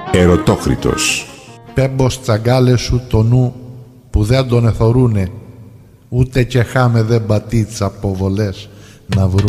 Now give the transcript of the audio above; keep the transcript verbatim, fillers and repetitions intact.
Ερωτόκριτος. Πέμπος τσαγκάλες σου το νου που δεν τον εθωρούνε, ούτε και χάμε δεν πατίτσα αποβολές να βρούνε.